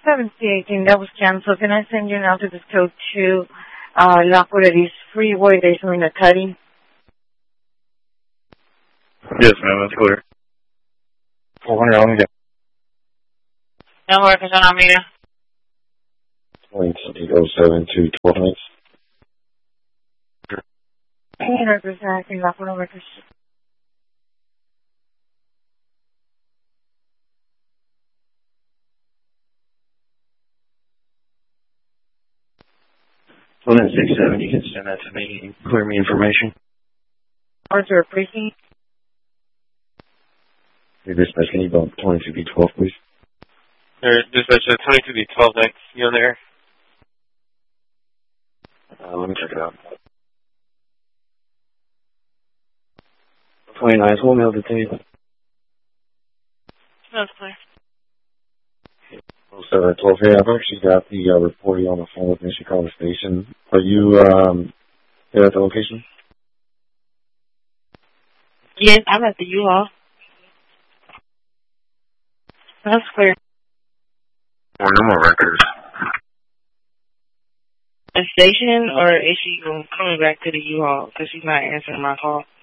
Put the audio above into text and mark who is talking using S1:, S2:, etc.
S1: 1718, that was canceled. Can I send you now to this code to Lockwood East Freeway? They're doing a cutting.
S2: Yes, ma'am, that's clear. 400 Alameda.
S1: No workers on Alameda.
S2: 2807 to 12 minutes.
S1: Representing Lockwood Workers.
S2: Well, then 67, you can send that to me and clear me information.
S1: Arthur Precinct.
S2: Hey, dispatch, can you bump 22B12, please?
S3: Dispatch, 22B12 next. You on there?
S2: Let me check it out. 29, so we'll mail the tape.
S1: That's clear.
S2: 0712, hey, I've actually got the reporting on the phone with me, Chicago Station. Are you there at the location?
S1: Yes, I'm at the U-Haul. That's clear.
S2: Or no more records.
S1: A station, or is she coming back to the U-Haul because she's not answering my call?